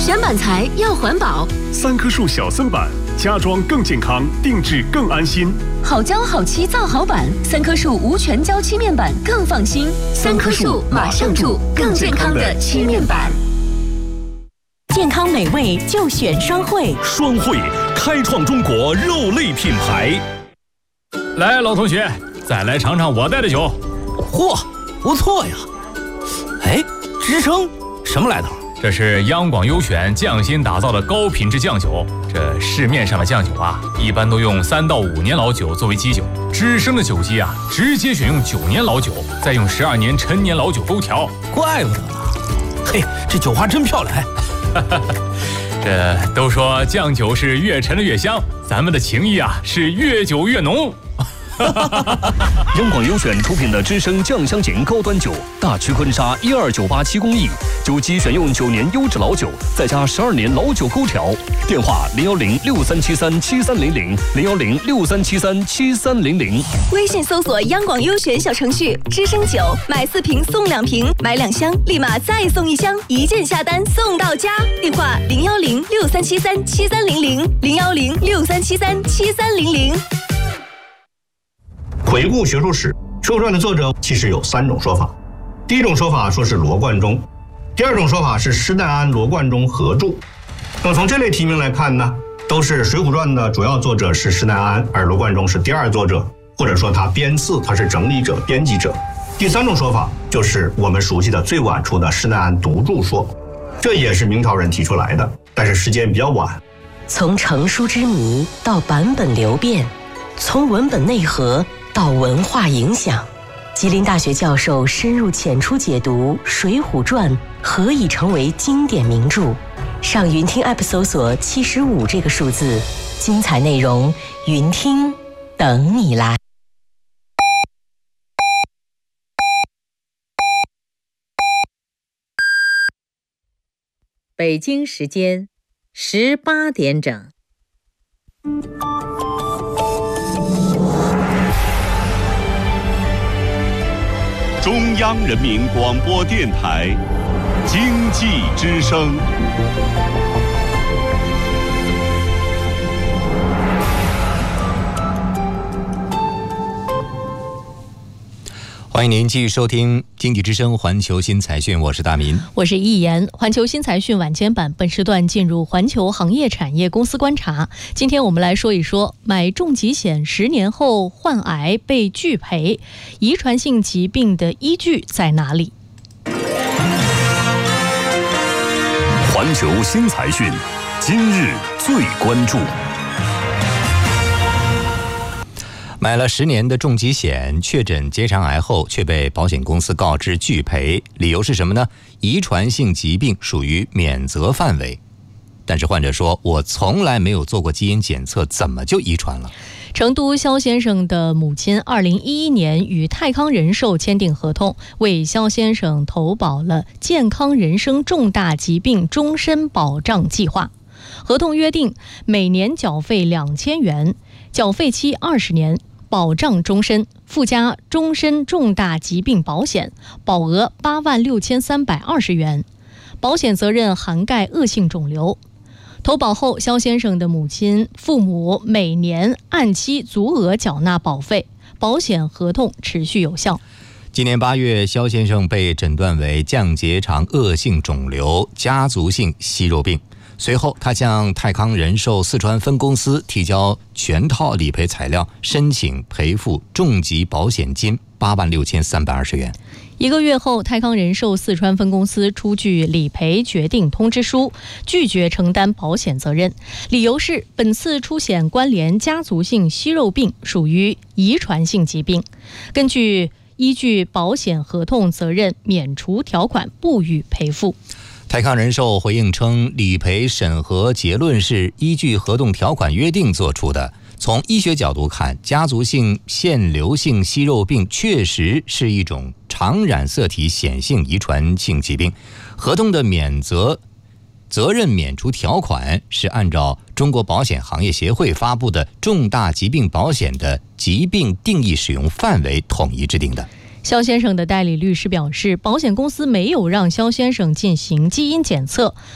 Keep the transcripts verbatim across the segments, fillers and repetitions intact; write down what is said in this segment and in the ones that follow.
选板材要环保， 三棵树小森板，家装更健康，定制更安心。 好胶好漆造好板，三棵树无全胶漆面板更放心。三棵树马上住更健康的漆面板。 健康美味就选双汇， 双汇开创中国肉类品牌。 来，老同学，再来尝尝我带的酒。 嚯，不错呀！哎，知声什么来头？ 这是央广优选匠心打造的高品质酱酒。这市面上的酱酒啊，一般都用三到五年老酒作为基酒，知声的酒基啊，直接选用九年老酒，再用十二年陈年老酒勾调。 怪不得了，嘿，这酒花真漂亮！ 这都说酱酒是越陈的越香，咱们的情谊啊是越久越浓。 央广优选出品的知声酱香型高端酒，大曲坤沙一二九八七工艺，酒基选用九年优质老酒，再加十二年老酒勾调。电话零幺零六三七三七三零零零幺零六三七三七三零零。 微信搜索央广优选小程序，知声酒买四瓶送两瓶，买两箱立马再送一箱，一键下单送到家。电话零幺零六三七三七三零零零幺零六三七三七三零零。 回顾学术史，《水浒传》的作者其实有三种说法。第一种说法说是罗贯中，第二种说法是施耐庵、罗贯中合著。那么从这类题目来看呢，都是《水浒传》的主要作者是施耐庵，而罗贯中是第二作者，或者说他编次，他是整理者、编辑者。第三种说法就是我们熟悉的最晚出的施耐庵独著说，这也是明朝人提出来的，但是时间比较晚。 从成书之谜到版本流变，从文本内核到文化影响，吉林大学教授深入浅出解读《水浒传》何以成为经典名著。上云听 App 搜索七十五这个数字，精彩内容云听等你来。 北京时间十八点整。 中央人民广播电台经济之声。 欢迎您继续收听经济之声环球新财讯，我是大民， 我是易言。环球新财讯晚间版本时段进入环球行业产业公司观察。今天我们来说一说买重疾险十年后患癌被拒赔，遗传性疾病的依据在哪里？ 环球新财讯，今日最关注。 买了十年的重疾险，确诊结肠癌后却被保险公司告知拒赔，理由是什么呢？遗传性疾病属于免责范围。但是患者说，我从来没有做过基因检测，怎么就遗传了？ 成都肖先生的母亲二零一一年与泰康人寿签订合同，为肖先生投保了健康人生重大疾病终身保障计划。合同约定每年缴费两千元，缴费期二十年，保障终身，附加终身重大疾病保险，保额八万六千三百二十元，保险责任涵盖恶性肿瘤。投保后，肖先生的母亲、父母每年按期足额缴纳保费，保险合同持续有效。 今年八月，肖先生被诊断为降结肠恶性肿瘤家族性息肉病。随后，他向泰康人寿四川分公司提交全套理赔材料，申请赔付重疾保险金八万六千三百二十元。 一个月后，泰康人寿四川分公司出具理赔决定通知书，拒绝承担保险责任，理由是本次出险关联家族性息肉病属于遗传性疾病，根据依据保险合同责任免除条款不予赔付。 泰康人寿回应称，理赔审核结论是依据合同条款约定作出的。从医学角度看，家族性腺瘤性息肉病确实是一种常染色体显性遗传性疾病。合同的免责责任免除条款是按照中国保险行业协会发布的重大疾病保险的疾病定义使用范围统一制定的。 肖先生的代理律师表示，保险公司没有让肖先生进行基因检测。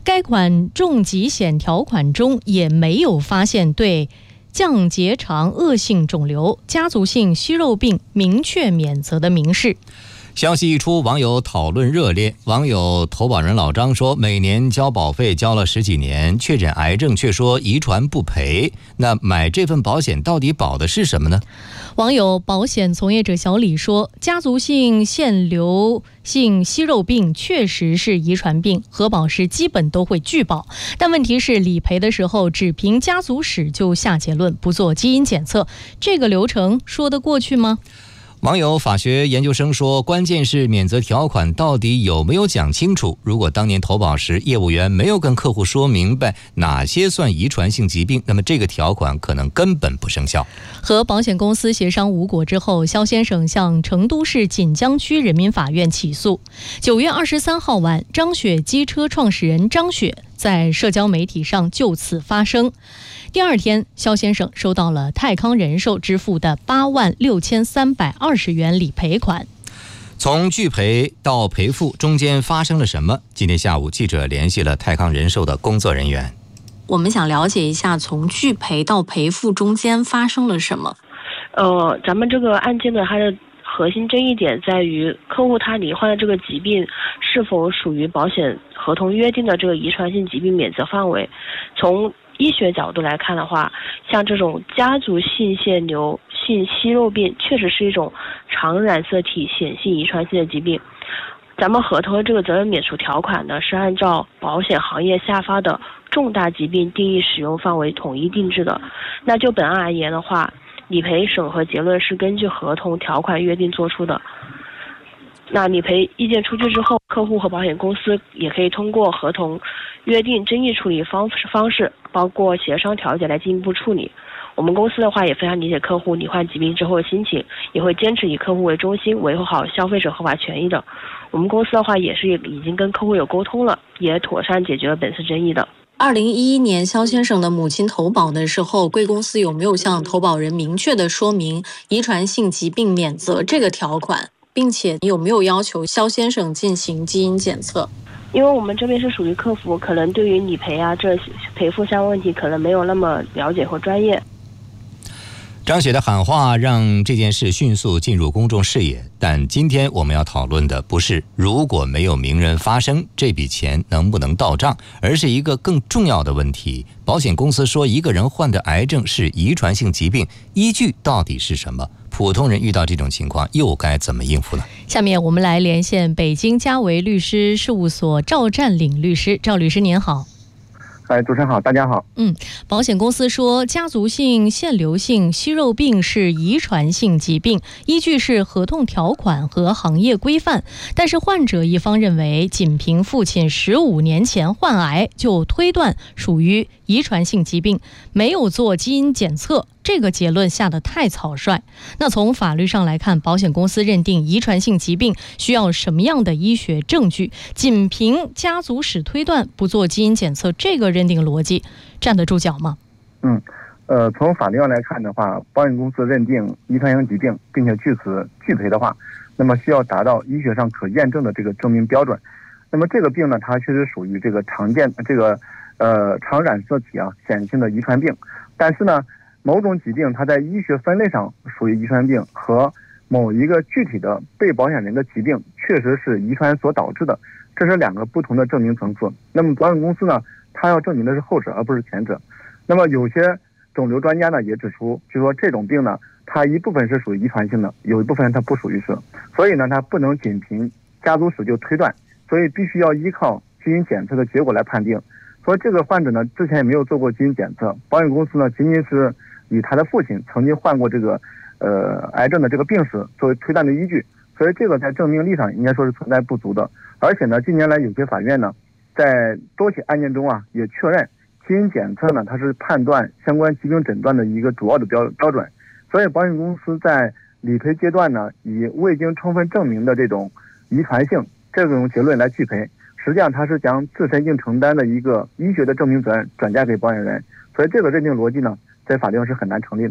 该款重疾险条款中也没有发现对降结肠恶性肿瘤、家族性息肉病明确免责的明示。 消息一出，网友讨论热烈。网友投保人老张说，每年交保费交了十几年，确诊癌症却说遗传不赔，那买这份保险到底保的是什么呢？ 网友保险从业者小李说，家族性腺瘤性息肉病确实是遗传病，核保时基本都会拒保，但问题是理赔的时候只凭家族史就下结论，不做基因检测，这个流程说得过去吗？ 网友法学研究生说，关键是免责条款到底有没有讲清楚，如果当年投保时业务员没有跟客户说明白哪些算遗传性疾病，那么这个条款可能根本不生效。 和保险公司协商无果之后，肖先生向成都市锦江区人民法院起诉。九月二十三号晚，张雪机车创始人张雪在社交媒体上就此发声。第二天，肖先生收到了泰康人寿支付的八万六千三百二十元理赔款。 从拒赔到赔付中间发生了什么？今天下午，记者联系了泰康人寿的工作人员。 我们想了解一下，从拒赔到赔付中间发生了什么？ 呃，咱们这个案件呢，它的核心争议点在于客户他罹患的这个疾病是否属于保险合同约定的这个遗传性疾病免责范围。从医学角度来看的话，像这种家族性腺瘤性息肉病确实是一种常染色体显性遗传性的疾病。咱们合同的这个责任免除条款呢，是按照保险行业下发的重大疾病定义使用范围统一定制的。那就本案而言的话，理赔审核结论是根据合同条款约定作出的。那理赔意见出具之后，客户和保险公司也可以通过合同约定争议处理方方式，包括协商调解来进一步处理。我们公司的话也非常理解客户罹患疾病之后的心情，也会坚持以客户为中心，维护好消费者合法权益的。我们公司的话也是已经跟客户有沟通了，也妥善解决了本次争议的。 二零一一年，肖先生的母亲投保的时候，贵公司有没有向投保人明确的说明遗传性疾病免责这个条款，并且有没有要求肖先生进行基因检测？ 因为我们这边是属于客服，可能对于理赔啊这赔付相关问题可能没有那么了解和专业。 张雪的喊话让这件事迅速进入公众视野，但今天我们要讨论的不是如果没有名人发声这笔钱能不能到账，而是一个更重要的问题：保险公司说一个人患的癌症是遗传性疾病，依据到底是什么？普通人遇到这种情况又该怎么应付呢？ 下面我们来连线北京嘉维律师事务所赵占领律师。赵律师您好。 哎，主持人好，大家好。 嗯，保险公司说家族性腺瘤性息肉病是遗传性疾病，依据是合同条款和行业规范，但是患者一方认为仅凭父亲十五年前患癌就推断属于遗传性疾病，没有做基因检测，这个结论下得太草率。那从法律上来看，保险公司认定遗传性疾病需要什么样的医学证据？仅凭家族史推断，不做基因检测，这个认定逻辑站得住脚吗？ 嗯，呃，从法律上来看的话，保险公司认定遗传性疾病，并且据此拒赔的话，那么需要达到医学上可验证的这个证明标准。那么这个病呢，它确实属于这个常见这个呃常染色体啊显性的遗传病，但是呢，某种疾病它在医学分类上属于遗传病，和某一个具体的被保险人的疾病确实是遗传所导致的，这是两个不同的证明层次。那么保险公司呢，它要证明的是后者而不是前者。那么有些肿瘤专家呢也指出，就说这种病呢，它一部分是属于遗传性的，有一部分它不属于是，所以呢它不能仅凭家族史就推断，所以必须要依靠基因检测的结果来判定。所以这个患者呢之前也没有做过基因检测，保险公司呢仅仅是以他的父亲曾经患过这个呃癌症的这个病史作为推断的依据，所以这个在证明力上应该说是存在不足的。而且呢，近年来有些法院呢在多起案件中啊也确认基因检测呢它是判断相关疾病诊断的一个主要的标标准。所以保险公司在理赔阶段呢，以未经充分证明的这种遗传性这种结论来拒赔，实际上它是将自身应承担的一个医学的证明责任转嫁给保险人，所以这个认定逻辑呢在法律上是很难成立的。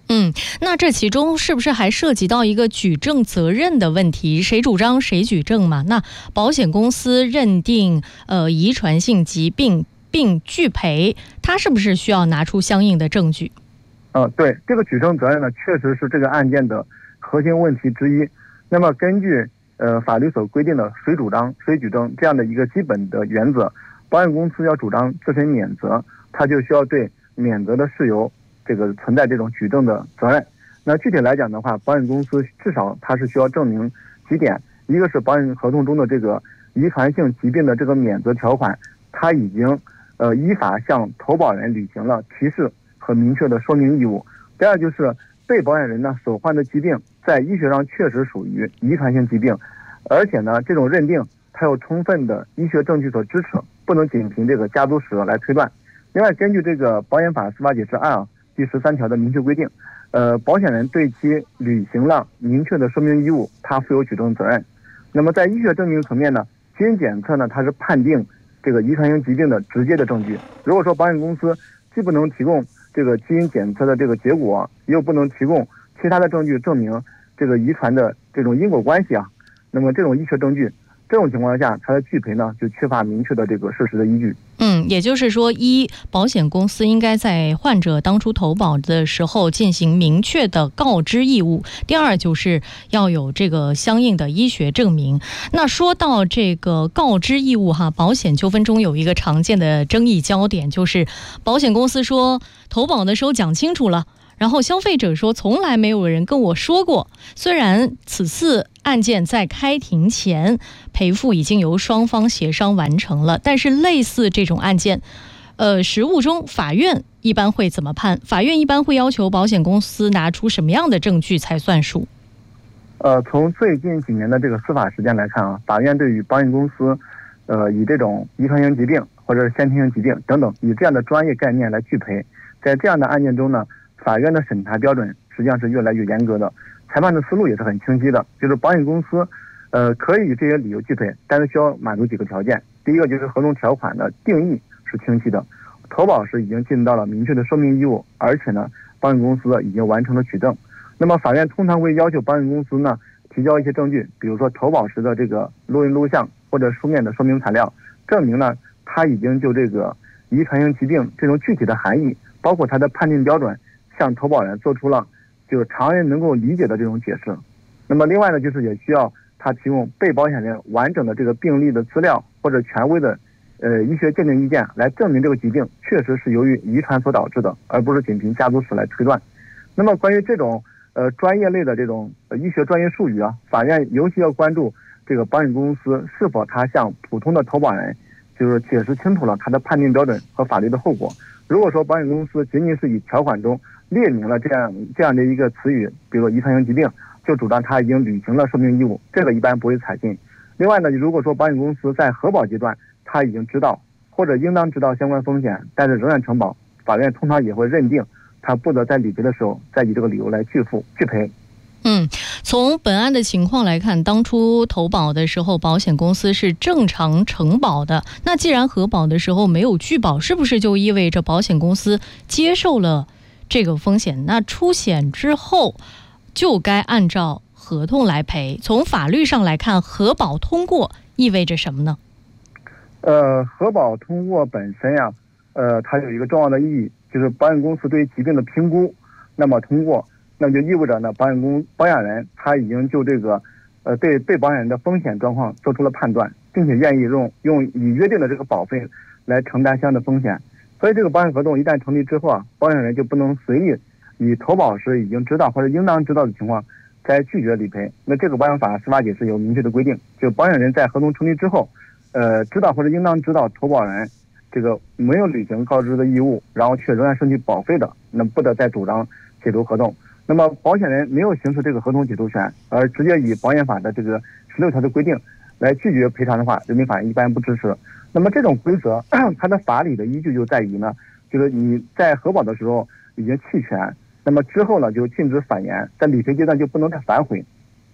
嗯，那这其中是不是还涉及到一个举证责任的问题？谁主张谁举证嘛？那保险公司认定呃遗传性疾病并拒赔，他是不是需要拿出相应的证据？ 呃，对，这个举证责任呢，确实是这个案件的核心问题之一。那么根据呃法律所规定的谁主张谁举证这样的一个基本的原则，保险公司要主张自身免责，他就需要对免责的事由这个存在这种举证的责任。那具体来讲的话，保险公司至少它是需要证明几点，一个是保险合同中的这个遗传性疾病的这个免责条款，它已经呃依法向投保人履行了提示和明确的说明义务。第二就是被保险人呢所患的疾病在医学上确实属于遗传性疾病，而且呢这种认定它有充分的医学证据所支持，不能仅凭这个家族史来推断。另外，根据这个保险法司法解释案啊第十三条的明确规定，呃，保险人对其履行了明确的说明义务，他负有举证责任。那么在医学证明层面呢，基因检测呢它是判定这个遗传性疾病的直接的证据。如果说保险公司既不能提供这个基因检测的这个结果，又不能提供其他的证据证明这个遗传的这种因果关系啊，那么这种医学证据，这种情况下，它的拒赔呢就缺乏明确的这个事实的依据。 嗯，也就是说，一，保险公司应该在患者当初投保的时候进行明确的告知义务；第二，就是要有这个相应的医学证明。那说到这个告知义务哈，保险纠纷中有一个常见的争议焦点，就是保险公司说投保的时候讲清楚了，然后消费者说从来没有人跟我说过。虽然此次案件在开庭前赔付已经由双方协商完成了，但是类似这种案件，呃，实务中法院一般会怎么判？法院一般会要求保险公司拿出什么样的证据才算数？ 呃，从最近几年的这个司法实践来看啊，法院对于保险公司，呃，以这种遗传性疾病或者是先天性疾病等等，以这样的专业概念来拒赔，在这样的案件中呢，法院的审查标准实际上是越来越严格的，裁判的思路也是很清晰的，就是保险公司，呃，可以以这些理由拒赔，但是需要满足几个条件。第一个就是合同条款的定义是清晰的，投保时已经尽到了明确的说明义务，而且呢，保险公司已经完成了取证。那么法院通常会要求保险公司呢提交一些证据，比如说投保时的这个录音录像或者书面的说明材料，证明呢他已经就这个遗传性疾病这种具体的含义，包括它的判定标准，向投保人做出了就是常人能够理解的这种解释。那么另外呢，就是也需要他提供被保险人完整的这个病例的资料或者权威的呃医学鉴定意见，来证明这个疾病确实是由于遗传所导致的，而不是仅凭家族史来推断。那么关于这种呃专业类的这种、呃、医学专业术语啊，法院尤其要关注这个保险公司是否他向普通的投保人就是解释清楚了他的判定标准和法律的后果。如果说保险公司仅仅是以条款中列明了这样这样的一个词语，比如遗传性疾病，就主张他已经履行了说明义务，这个一般不会采信。另外呢，如果说保险公司在核保阶段他已经知道或者应当知道相关风险，但是仍然承保，法院通常也会认定他不得在理赔的时候再以这个理由来拒付拒赔。 嗯，从本案的情况来看，当初投保的时候保险公司是正常承保的，那既然核保的时候没有拒保，是不是就意味着保险公司接受了这个风险？那出险之后就该按照合同来赔。从法律上来看，核保通过意味着什么呢？ 呃，核保通过本身呀、啊，呃，它有一个重要的意义，就是保险公司对疾病的评估，那么通过，那么就意味着呢，保险公保险人他已经就这个，呃，对被保险人的风险状况做出了判断，并且愿意用用以约定的这个保费来承担相应的风险。所以这个保险合同一旦成立之后啊，保险人就不能随意以投保时已经知道或者应当知道的情况再拒绝理赔。那这个保险法司法解释有明确的规定，就保险人在合同成立之后，呃，知道或者应当知道投保人这个没有履行告知的义务，然后却仍然收取保费的，那不得再主张解除合同。那么保险人没有行使这个合同解除权，而直接以保险法的这个十六条的规定来拒绝赔偿的话，人民法院一般不支持。那么这种规则它的法理的依据就在于呢，就是你在核保的时候已经弃权，那么之后呢就禁止反延，在理赔阶段就不能再反悔。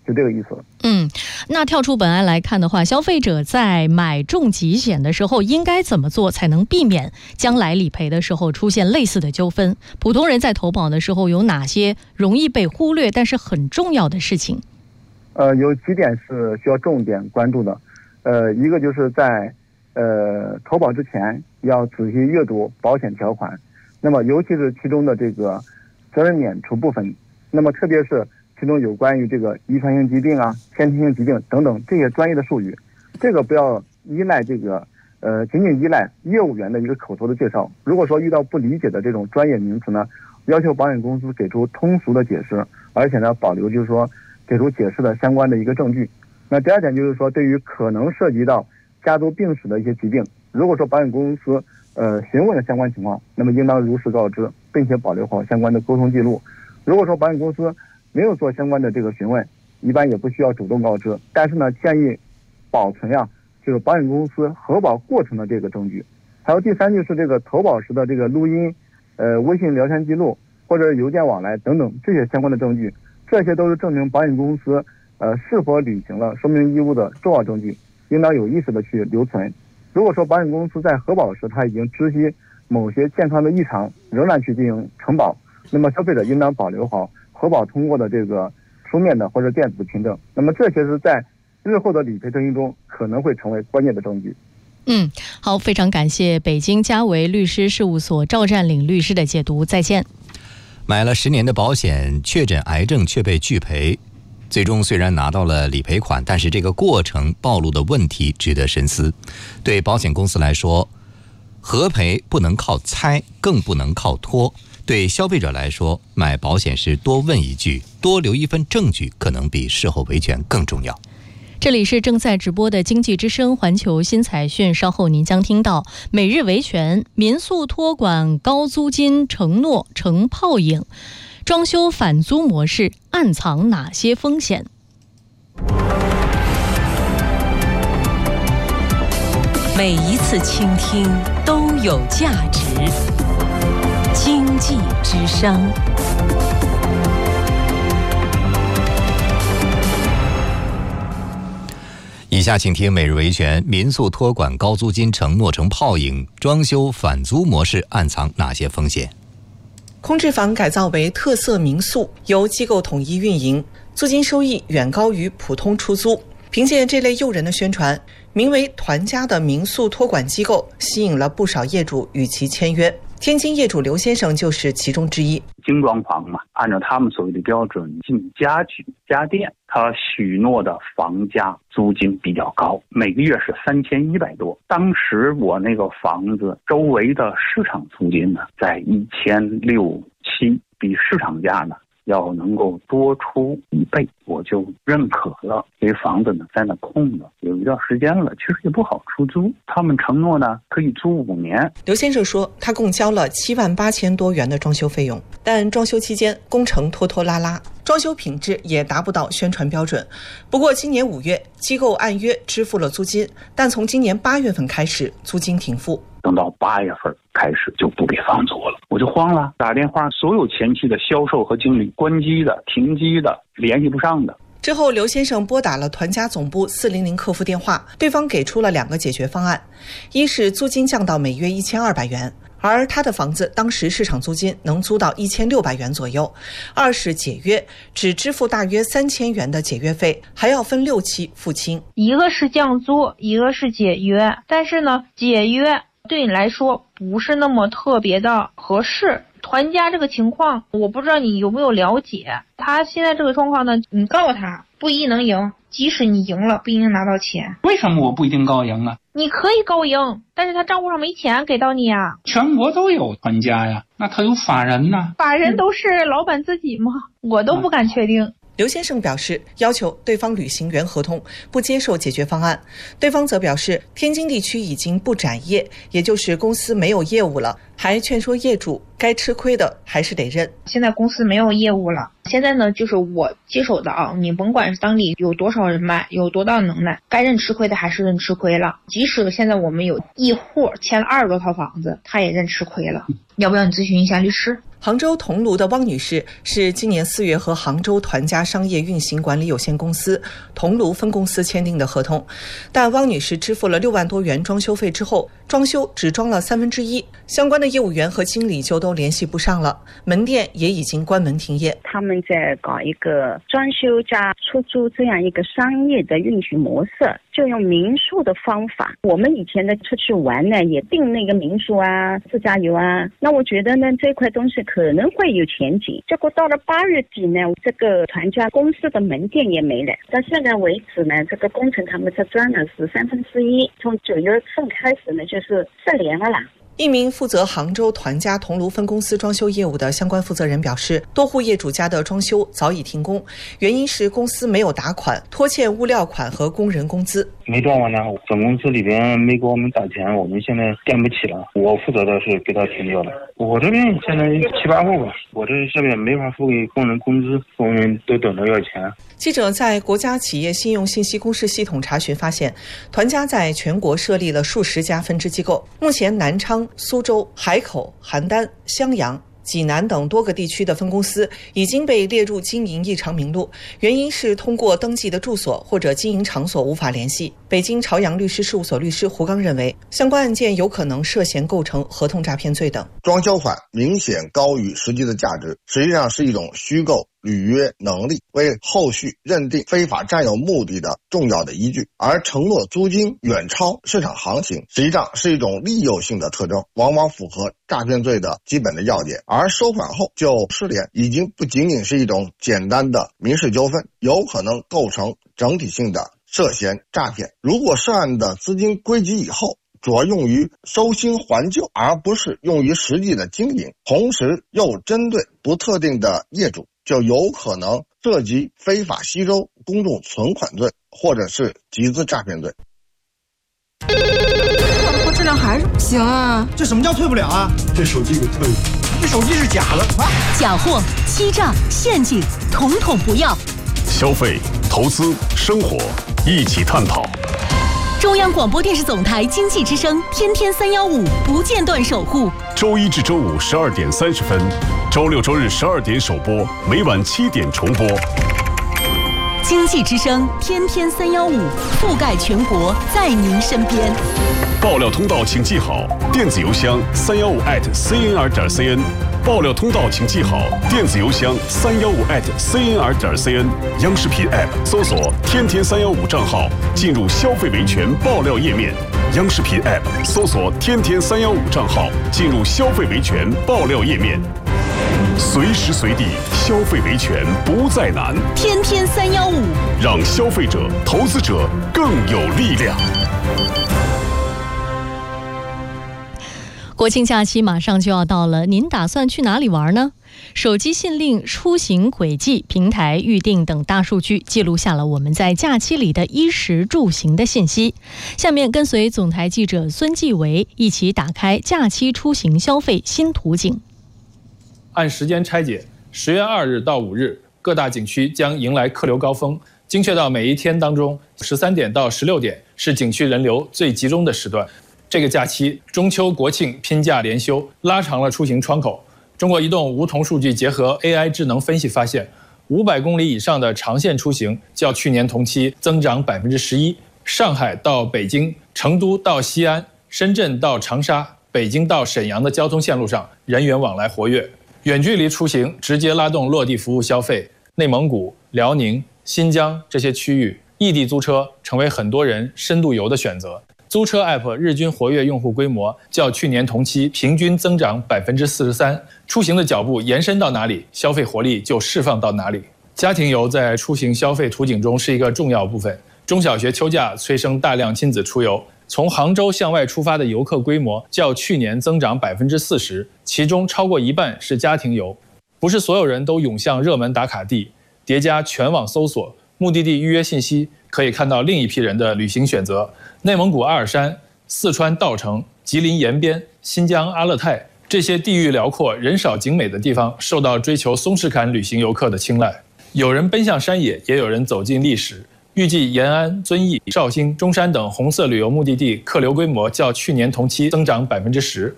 就这个意思。 嗯，那跳出本案来看的话，消费者在买重疾险的时候应该怎么做才能避免将来理赔的时候出现类似的纠纷？普通人在投保的时候有哪些容易被忽略但是很重要的事情？ 呃，有几点是需要重点关注的。呃，一个就是在呃投保之前要仔细阅读保险条款，那么尤其是其中的这个责任免除部分，那么特别是其中有关于这个遗传性疾病啊、先天性疾病等等这些专业的术语，这个不要依赖这个呃仅仅依赖业务员的一个口头的介绍。如果说遇到不理解的这种专业名词呢，要求保险公司给出通俗的解释，而且呢保留就是说给出解释的相关的一个证据。那第二点就是说，对于可能涉及到家族病史的一些疾病，如果说保险公司呃询问了相关情况，那么应当如实告知，并且保留好相关的沟通记录。如果说保险公司没有做相关的这个询问，一般也不需要主动告知，但是呢建议保存呀就是保险公司核保过程的这个证据。还有第三就是这个投保时的这个录音呃微信聊天记录或者邮件往来等等这些相关的证据，这些都是证明保险公司呃是否履行了说明义务的重要证据，应当有意识的去留存。如果说保险公司在核保时他已经知悉某些健康的异常，仍然去进行承保，那么消费者应当保留好核保通过的这个书面的或者电子的凭证，那么这些是在日后的理赔争议中可能会成为关键的证据。 嗯，好，非常感谢北京嘉维律师事务所赵占领律师的解读，再见。 买了十年的保险，确诊癌症却被拒赔，最终虽然拿到了理赔款，但是这个过程暴露的问题值得深思。对保险公司来说，核赔不能靠猜，更不能靠拖。对消费者来说，买保险时多问一句，多留一份证据，可能比事后维权更重要。 这里是正在直播的经济之声环球新财讯，稍后您将听到每日维权，民宿托管高租金承诺成泡影，装修返租模式暗藏哪些风险？ 每一次倾听都有价值。经济之声。 以下请听每日维权：民宿托管高租金承诺成泡影，装修返租模式暗藏哪些风险？ 空置房改造为特色民宿，由机构统一运营，租金收益远高于普通出租。凭借这类诱人的宣传，名为团家的民宿托管机构吸引了不少业主与其签约。天津业主刘先生就是其中之一。 精装房嘛，按照他们所谓的标准进家具家电，他许诺的房价租金比较高，每个月是三千一百多。当时我那个房子周围的市场租金呢，在一千六七，比市场价呢要能够多出一倍，我就认可了。这房子呢在那空着有一段时间了，其实也不好出租。他们承诺呢可以租五年。 刘先生说，他共交了七万八千多元的装修费用，但装修期间工程拖拖拉拉，装修品质也达不到宣传标准。不过今年五月，机构按约支付了租金，但从今年八月份开始，租金停付。 等到八月份开始就不给房租了，我就慌了，打电话，所有前期的销售和经理关机的、停机的、联系不上的。 之后，刘先生拨打了团家总部四零零客服电话，对方给出了两个解决方案：一是租金降到每月一千二百元，而他的房子当时市场租金能租到一千六百元左右；二是解约，只支付大约三千元的解约费，还要分六期付清。 一个是降租，一个是解约，但是呢，解约对你来说不是那么特别的合适。团家这个情况，我不知道你有没有了解。他现在这个状况呢，你告他不一定能赢，即使你赢了，不一定拿到钱。 为什么我不一定告赢啊？ 你可以告赢，但是他账户上没钱给到你啊。 全国都有团家呀，那他有法人呢？ 法人都是老板自己吗？我都不敢确定。 刘先生表示，要求对方履行原合同，不接受解决方案。对方则表示，天津地区已经不展业，也就是公司没有业务了，还劝说业主该吃亏的还是得认。 现在公司没有业务了，现在呢就是我接手的啊，你甭管是当地有多少人脉，有多大能耐，该认吃亏的还是认吃亏了。即使现在我们有一户签了二十多套房子，他也认吃亏了。要不要你咨询一下律师？ 杭州桐庐的汪女士是今年四月和杭州团家商业运行管理有限公司桐庐分公司签订的合同，但汪女士支付了六万多元装修费之后，装修只装了三分之一，相关的业务员和经理就都联系不上了，门店也已经关门停业。 他们在搞一个装修加出租这样一个商业的运行模式，就用民宿的方法。我们以前呢出去玩呢，也订那个民宿啊、自驾游啊，那我觉得呢这块东西可能会有前景。结果到了八月底呢，这个团家公司的门店也没了。到现在为止呢，这个工程他们才赚了是三分之一，从九月份开始呢就是四年了啦。 一名负责杭州团家桐庐分公司装修业务的相关负责人表示，多户业主家的装修早已停工，原因是公司没有打款，拖欠物料款和工人工资。 没赚完呢，总公司里边没给我们打钱，我们现在垫不起了。我负责的是给他停掉了。我这边现在七八户吧，我这下面没法付给工人工资，工人都等着要钱。 记者在国家企业信用信息公示系统查询发现，团家在全国设立了数十家分支机构，目前南昌、苏州、海口、邯郸、襄阳、济南等多个地区的分公司已经被列入经营异常名录，原因是通过登记的住所或者经营场所无法联系。北京朝阳律师事务所律师胡刚认为，相关案件有可能涉嫌构成合同诈骗罪等。 装修款明显高于实际的价值，实际上是一种虚构履约能力，为后续认定非法占有目的的重要的依据。而承诺租金远超市场行情，实际上是一种利诱性的特征，往往符合诈骗罪的基本的要点。而收款后就失联，已经不仅仅是一种简单的民事纠纷，有可能构成整体性的涉嫌诈骗。如果涉案的资金归集以后，主要用于收新还旧，而不是用于实际的经营，同时又针对不特定的业主，就有可能涉及非法吸收公众存款罪，或者是集资诈骗罪。 我质量还是不行啊！ 这什么叫退不了啊？这手机给退了，这手机是假的啊！ 假货、欺诈、陷阱，统统不要。 消费、投资、生活，一起探讨。 中央广播电视总台经济之声，天天三幺五不间断守护。 周一至周五十二点三十分，周六周日十二点首播，每晚七点重播。 经济之声，天天三幺五，覆盖全国，在您身边。 爆料通道请记好，电子邮箱三幺五 at cnr 点 cn。爆料通道请记好，电子邮箱三幺五 at cnr 点 cn。央视频 app 搜索“天天三幺五”账号，进入消费维权爆料页面。央视频 app 搜索“天天三幺五”账号，进入消费维权爆料页面。随时随地消费维权不再难， 天天三幺五， 让消费者、投资者更有力量。 国庆假期马上就要到了，您打算去哪里玩呢？手机信令、出行轨迹、平台预订等大数据记录下了我们在假期里的衣食住行的信息。下面跟随总台记者孙继维一起打开假期出行消费新图景。 按时间拆解，十月二日到五日，各大景区将迎来客流高峰。精确到每一天当中，十三点到十六点是景区人流最集中的时段。这个假期，中秋国庆拼假连休，拉长了出行窗口。中国移动梧桐数据结合 A I 智能分析发现，五百公里以上的长线出行较去年同期增长百分之十一。上海到北京、成都到西安、深圳到长沙、北京到沈阳的交通线路上人员往来活跃。远距离出行直接拉动落地服务消费，内蒙古、辽宁、新疆这些区域，异地租车成为很多人深度游的选择。租车 App 日均活跃用户规模较去年同期平均增长百分之四十三，出行的脚步延伸到哪里，消费活力就释放到哪里。家庭游在出行消费图景中是一个重要部分。中小学秋假催生大量亲子出游，从杭州向外出发的游客规模较去年增长百分之四十，其中超过一半是家庭游。不是所有人都涌向热门打卡地，叠加全网搜索、目的地预约信息，可以看到另一批人的旅行选择。内蒙古阿尔山、四川稻城、吉林延边、新疆阿勒泰这些地域辽阔、人少景美的地方，受到追求松弛感旅行游客的青睐。有人奔向山野，也有人走进历史。预计延安、遵义、绍兴、中山等红色旅游目的地客流规模较去年同期增长百分之十。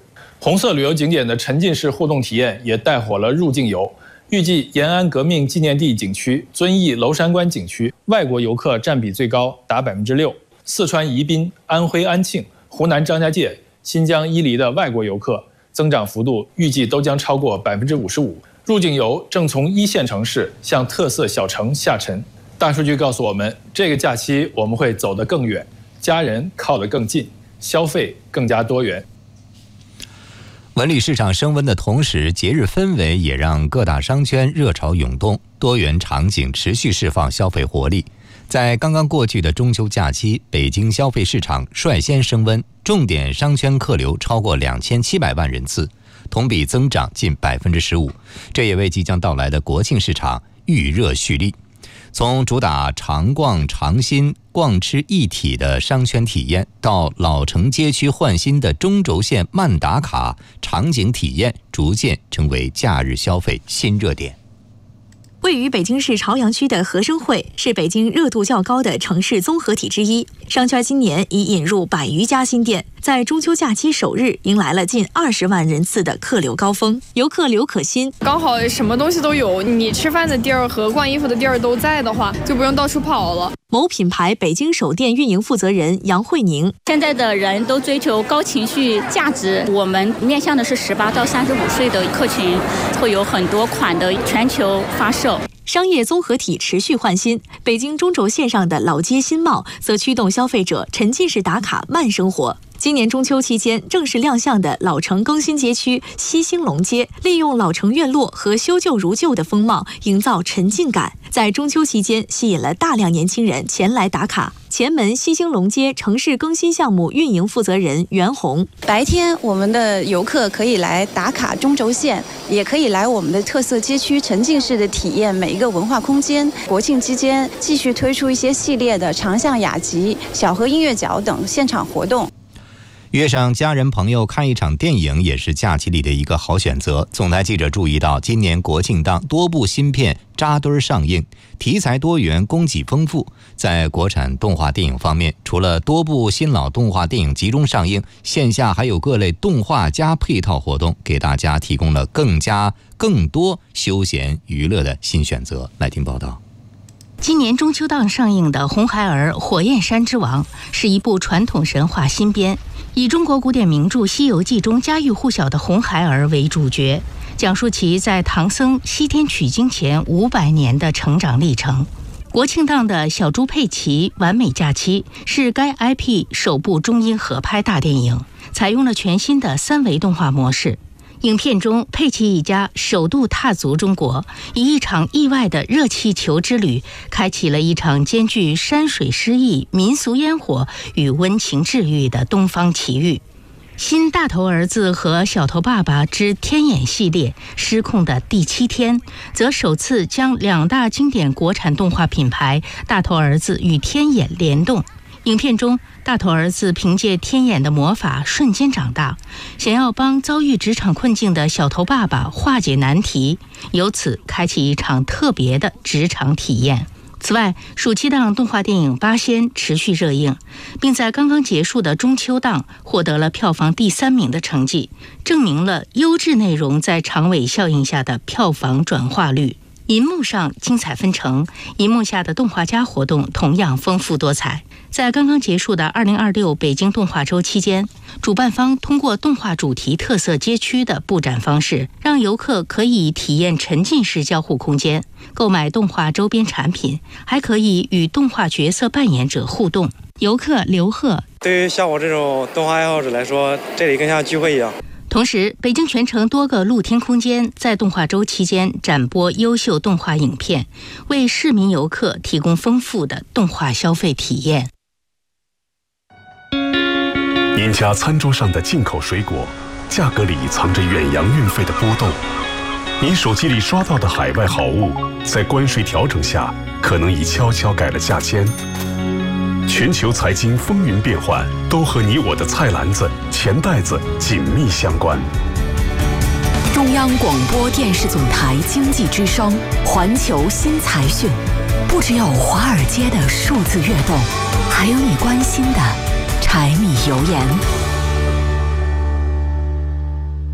红色旅游景点的沉浸式互动体验也带火了入境游。预计延安革命纪念地景区、遵义娄山关景区外国游客占比最高，达百分之六。四川宜宾、安徽安庆、湖南张家界、新疆伊犁的外国游客增长幅度预计都将超过百分之五十五。入境游正从一线城市向特色小城下沉。大数据告诉我们，这个假期我们会走得更远，家人靠得更近，消费更加多元。 文旅市场升温的同时，节日氛围也让各大商圈热潮涌动，多元场景持续释放消费活力。在刚刚过去的中秋假期，北京消费市场率先升温，重点商圈客流超过两千七百万人次，同比增长近百分之十五。这也为即将到来的国庆市场预热蓄力。从主打常逛常新、逛吃一体的商圈体验，到老城街区焕新的中轴线慢打卡场景体验，逐渐成为假日消费新热点。 位于北京市朝阳区的和生汇是北京热度较高的城市综合体之一，商圈今年已引入百余家新店，在中秋假期首日迎来了近二十万人次的客流高峰。游客刘可欣， 刚好什么东西都有，你吃饭的地儿和换衣服的地儿都在的话，就不用到处跑了。 某品牌北京首店运营负责人杨慧宁， 现在的人都追求高情绪价值，我们面向的是十八到三十五岁的客群，会有很多款的全球发售。 商业综合体持续焕新，北京中轴线上的老街新貌则驱动消费者沉浸式打卡慢生活。今年中秋期间正式亮相的老城更新街区西兴隆街，利用老城院落和修旧如旧的风貌，营造沉浸感，在中秋期间吸引了大量年轻人前来打卡。前门西兴隆街城市更新项目运营负责人袁红， 白天我们的游客可以来打卡中轴线，也可以来我们的特色街区沉浸式的体验每一个文化空间。国庆期间继续推出一些系列的长巷雅集、小河音乐角等现场活动。 约上家人朋友看一场电影也是假期里的一个好选择。总台记者注意到，今年国庆档多部新片扎堆上映，题材多元，供给丰富。在国产动画电影方面，除了多部新老动画电影集中上映，线下还有各类动画加配套活动，给大家提供了更加更多休闲娱乐的新选择。来听报道。 今年中秋档上映的《红孩儿火焰山之王》是一部传统神话新编，以中国古典名著《西游记》中家喻户晓的红孩儿为主角，讲述其在唐僧西天取经前五百年的成长历程。国庆档的《小猪佩奇完美假期》是该 I P 首部中英合拍大电影，采用了全新的三维动画模式。影片中，佩奇一家首度踏足中国，以一场意外的热气球之旅，开启了一场兼具山水诗意、民俗烟火与温情治愈的东方奇遇。新大头儿子和小头爸爸之天眼系列失控的第七天，则首次将两大经典国产动画品牌大头儿子与天眼联动。影片中，大头儿子凭借天眼的魔法瞬间长大，想要帮遭遇职场困境的小头爸爸化解难题，由此开启一场特别的职场体验。此外，暑期档动画电影《八仙》持续热映，并在刚刚结束的中秋档获得了票房第三名的成绩，证明了优质内容在长尾效应下的票房转化率。银幕上精彩纷呈，银幕下的动画家活动同样丰富多彩。在刚刚结束的二零二六北京动画周期间，主办方通过动画主题特色街区的布展方式，让游客可以体验沉浸式交互空间，购买动画周边产品，还可以与动画角色扮演者互动。游客刘贺， 对于像我这种动画爱好者来说，这里更像聚会一样。 同时，北京全城多个露天空间在动画周期间展播优秀动画影片，为市民游客提供丰富的动画消费体验。 您家餐桌上的进口水果，价格里藏着远洋运费的波动；您手机里刷到的海外好物，在关税调整下，可能已悄悄改了价签。全球财经风云变幻，都和你我的菜篮子、钱袋子紧密相关。 中央广播电视总台经济之声，环球新财讯，不只有华尔街的数字跃动，还有你关心的柴米油盐。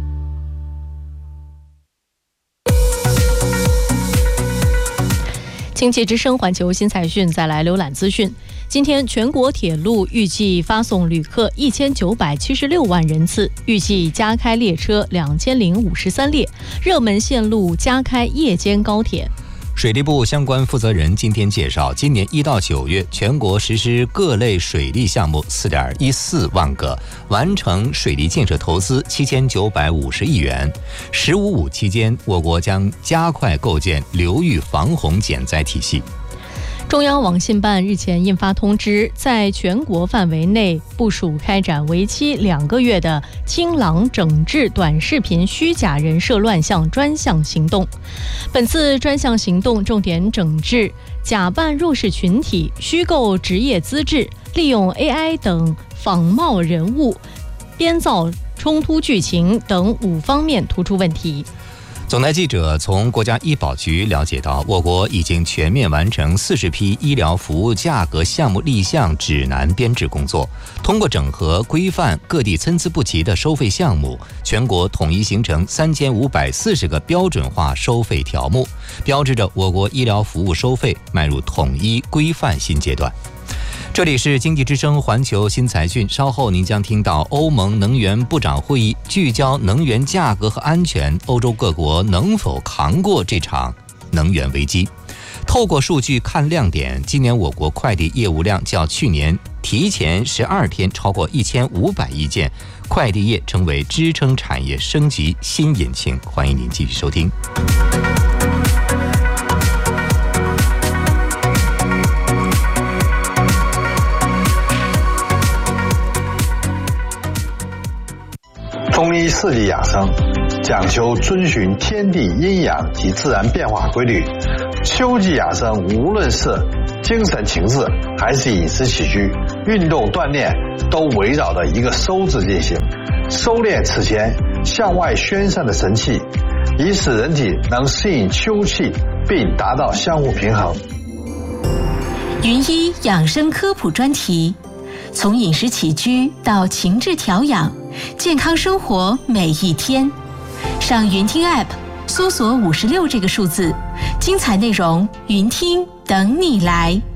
经济之声环球新财讯，再来浏览资讯。今天全国铁路预计发送旅客一千九百七十六万人次，预计加开列车两千零五十三列，热门线路加开夜间高铁。 水利部相关负责人今天介绍，今年一到九月，全国实施各类水利项目四点一四万个，完成水利建设投资七千九百五十亿元。十五五期间，我国将加快构建流域防洪减灾体系。 中央网信办日前印发通知，在全国范围内部署开展为期两个月的清朗整治短视频虚假人设乱象专项行动。本次专项行动重点整治假扮弱势群体、虚构职业资质、利用 A I 等仿冒人物、编造冲突剧情等五方面突出问题。 总台记者从国家医保局了解到，我国已经全面完成四十批医疗服务价格项目立项指南编制工作，通过整合规范各地参差不齐的收费项目，全国统一形成三千五百四十个标准化收费条目，标志着我国医疗服务收费迈入统一规范新阶段。这里是经济之声环球新财讯，稍后您将听到欧盟能源部长会议聚焦能源价格和安全，欧洲各国能否扛过这场能源危机？透过数据看亮点，今年我国快递业务量较去年提前十二天超过一千五百亿件，快递业成为支撑产业升级新引擎。欢迎您继续收听。 中医四季养生讲求遵循天地阴阳及自然变化规律，秋季养生无论是精神情志还是饮食起居、运动锻炼，都围绕着一个收字进行，收敛此前向外宣散的神气，以使人体能适应秋气，并达到相互平衡。 云医养生科普专题，从饮食起居到情志调养，健康生活每一天。上云听 App 搜索五十六这个数字，精彩内容云听等你来。